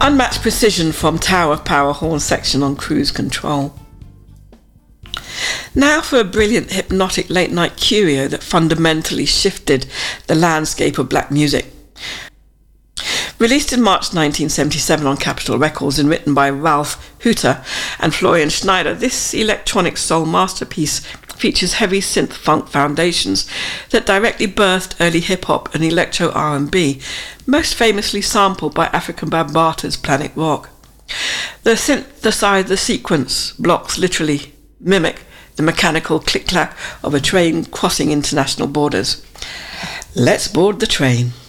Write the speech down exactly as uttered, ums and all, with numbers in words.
Unmatched precision from Tower of Power horn section on cruise control. Now for a brilliant hypnotic late night curio that fundamentally shifted the landscape of black music. Released in March nineteen seventy-seven on Capitol Records and written by Ralph Hooter and Florian Schneider, this electronic soul masterpiece features heavy synth funk foundations that directly birthed early hip-hop and electro R and B, most famously sampled by Afrika Bambaata's Planet Rock. The synthesizer sequence blocks literally mimic the mechanical click-clack of a train crossing international borders. Let's board the train.